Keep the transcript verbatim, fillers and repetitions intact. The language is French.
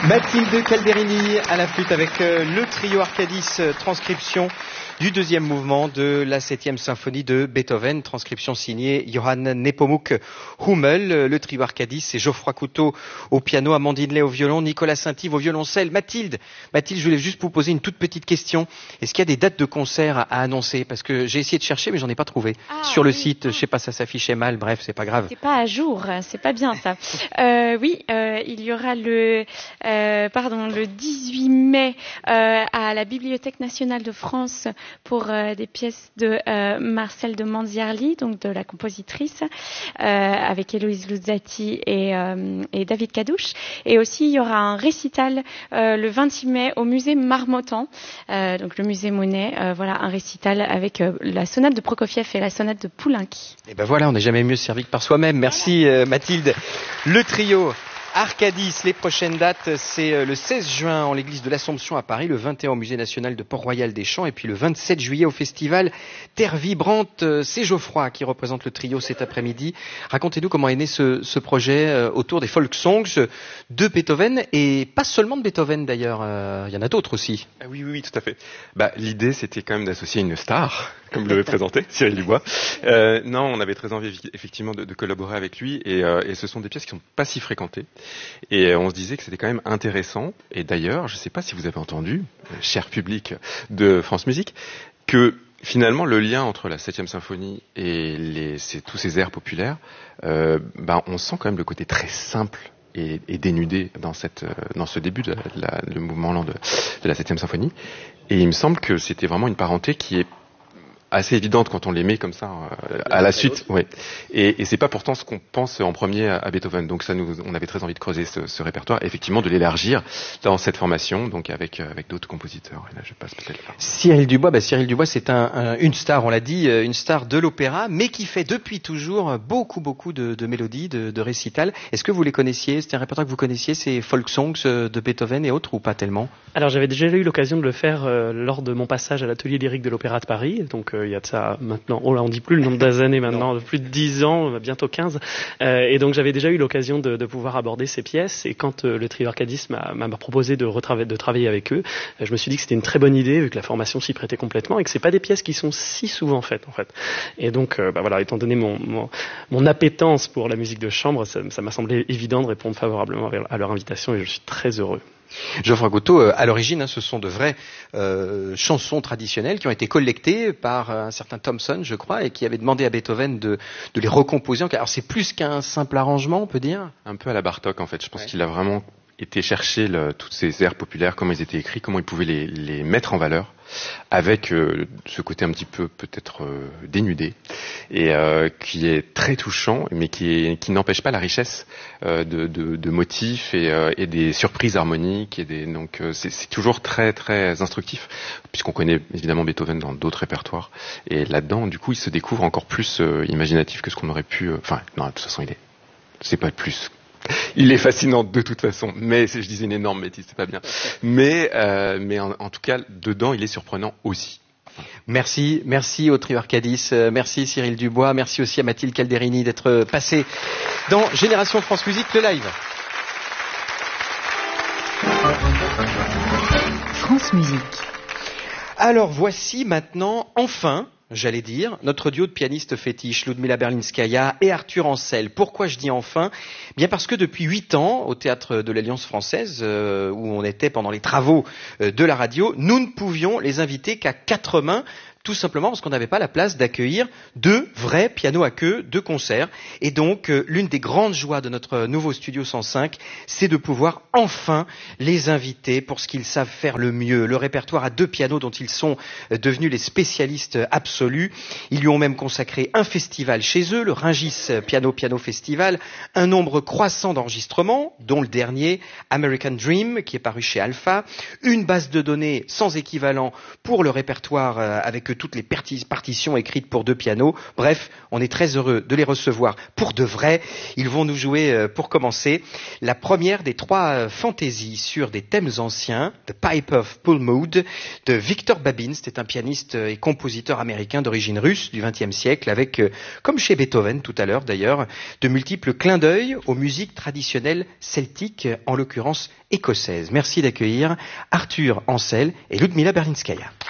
Mathilde Calderini à la flûte avec euh, le trio Arcadis, euh, transcription du deuxième mouvement de la septième symphonie de Beethoven, transcription signée Johann Nepomuk Hummel. Le trio Arcadis, c'est Geoffroy Couteau au piano, Amandine Lay au violon, Nicolas Saint-Yves au violoncelle. Mathilde, Mathilde, je voulais juste vous poser une toute petite question. Est-ce qu'il y a des dates de concert à, à annoncer? Parce que j'ai essayé de chercher, mais j'en ai pas trouvé. Ah, sur le oui, site, je sais pas, ça s'affichait mal, bref, c'est pas grave. C'est pas à jour, c'est pas bien ça. euh, oui, euh, il y aura le, euh, pardon, le dix-huit mai euh, à la Bibliothèque nationale de France pour euh, des pièces de euh, Marcel de Manziarly, donc de la compositrice, euh, avec Héloïse Luzzati et, euh, et David Cadouche. Et aussi, il y aura un récital euh, le vingt-six mai au musée Marmottan, euh, donc le musée Monet. Euh, voilà, un récital avec euh, la sonate de Prokofiev et la sonate de Poulenc. Et ben voilà, on n'est jamais mieux servi que par soi-même. Merci euh, Mathilde. Le trio Arcadis, les prochaines dates, c'est le seize juin en l'église de l'Assomption à Paris, le vingt et un au musée national de Port-Royal des Champs et puis le vingt-sept juillet au festival Terre Vibrante. C'est Geoffroy qui représente le trio cet après-midi. Racontez-nous comment est né ce, ce projet autour des folk songs de Beethoven et pas seulement de Beethoven d'ailleurs, euh, il y en a d'autres aussi. Ah oui, oui, oui, tout à fait. Bah, l'idée c'était quand même d'associer une star, comme vous l'avez présenté, Cyril Dubois. Euh, non, on avait très envie effectivement de, de collaborer avec lui et, euh, et ce sont des pièces qui sont pas si fréquentées. Et on se disait que c'était quand même intéressant. Et d'ailleurs, je ne sais pas si vous avez entendu, cher public de France Musique, que finalement le lien entre la septième symphonie et les, c'est, tous ces airs populaires, euh, ben, on sent quand même le côté très simple et, et dénudé dans, cette, dans ce début de la, le mouvement lent de, de la septième symphonie. Et il me semble que c'était vraiment une parenté qui est assez évidente quand on les met comme ça euh, à la suite, ouais. Et, et c'est pas pourtant ce qu'on pense en premier à, à Beethoven. Donc ça, nous, on avait très envie de creuser ce, ce répertoire, et effectivement de l'élargir dans cette formation, donc avec avec d'autres compositeurs. Et là, je passe peut-être là. Cyril Dubois, bah Cyril Dubois, c'est un, un, une star, on l'a dit, une star de l'opéra, mais qui fait depuis toujours beaucoup beaucoup de, de mélodies, de, de récitals. Est-ce que vous les connaissiez? C'était un répertoire que vous connaissiez, ces folk songs de Beethoven et autres, ou pas tellement? Alors j'avais déjà eu l'occasion de le faire euh, lors de mon passage à l'atelier lyrique de l'Opéra de Paris, donc euh, il y a de ça maintenant, oh là on dit plus le nombre d'années maintenant, plus de dix ans, bientôt quinze, euh, et donc j'avais déjà eu l'occasion de, de pouvoir aborder ces pièces, et quand euh, le trio Arcadis m'a, m'a proposé de, retrava- de travailler avec eux, euh, je me suis dit que c'était une très bonne idée, vu que la formation s'y prêtait complètement, et que c'est pas des pièces qui sont si souvent faites en fait. Et donc, euh, bah voilà, étant donné mon, mon, mon appétence pour la musique de chambre, ça, ça m'a semblé évident de répondre favorablement à leur invitation, et je suis très heureux. Geoffroy Couteau, à l'origine, hein, ce sont de vraies euh, chansons traditionnelles qui ont été collectées par un certain Thomson, je crois, et qui avait demandé à Beethoven de, de les recomposer. Alors c'est plus qu'un simple arrangement, on peut dire. Un peu à la Bartók, en fait. Je pense ouais. qu'il a vraiment été chercher le, toutes ces airs populaires, comment ils étaient écrits, comment il pouvait les, les mettre en valeur, avec euh, ce côté un petit peu peut-être euh, dénudé, et euh, qui est très touchant, mais qui, est, qui n'empêche pas la richesse euh, de, de, de motifs et, euh, et des surprises harmoniques. Et des, donc euh, c'est, c'est toujours très très instructif, puisqu'on connaît évidemment Beethoven dans d'autres répertoires. Et là-dedans, du coup, il se découvre encore plus euh, imaginatif que ce qu'on aurait pu... Enfin, euh, non, de toute façon, il est... C'est pas plus... Il est fascinant de toute façon, mais je disais une énorme bêtise, c'est pas bien. Mais, euh, mais en, en tout cas, dedans, il est surprenant aussi. Merci, merci au trio Arcadis, merci Cyril Dubois, merci aussi à Mathilde Calderini d'être passée dans Génération France Musique, le live. France Musique. Alors voici maintenant, enfin, j'allais dire, notre duo de pianistes fétiches, Ludmila Berlinskaya et Arthur Ancel. Pourquoi je dis enfin? Bien parce que depuis huit ans, au Théâtre de l'Alliance française, euh, où on était pendant les travaux euh, de la radio, nous ne pouvions les inviter qu'à quatre mains, tout simplement parce qu'on n'avait pas la place d'accueillir deux vrais pianos à queue de concert. Et donc, euh, l'une des grandes joies de notre nouveau Studio cent cinq, c'est de pouvoir enfin les inviter pour ce qu'ils savent faire le mieux. Le répertoire à deux pianos dont ils sont euh, devenus les spécialistes absolus. Ils lui ont même consacré un festival chez eux, le Rungis Piano Piano Festival, un nombre croissant d'enregistrements, dont le dernier, American Dream, qui est paru chez Alpha, une base de données sans équivalent pour le répertoire euh, avec que toutes les partitions écrites pour deux pianos. Bref, on est très heureux de les recevoir pour de vrai. Ils vont nous jouer, pour commencer, la première des trois fantaisies sur des thèmes anciens, The Pipe of Pulmood, de Victor Babin. C'était un pianiste et compositeur américain d'origine russe du vingtième siècle, avec, comme chez Beethoven tout à l'heure d'ailleurs, de multiples clins d'œil aux musiques traditionnelles celtiques, en l'occurrence écossaises. Merci d'accueillir Arthur Ancel et Ludmila Berlinskaya.